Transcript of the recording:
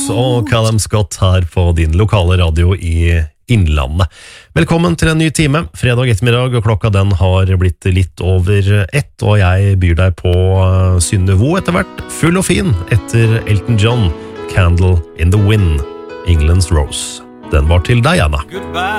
og Callum Scott her på din lokale radio i Innlandet. Velkommen til en ny time, fredag ettermiddag, og klokka den har blitt litt over 1, og jeg byr deg på Synnevo etter hvert, full og fin, etter Elton John, Candle in the Wind, England's Rose. Den var til deg, Anna.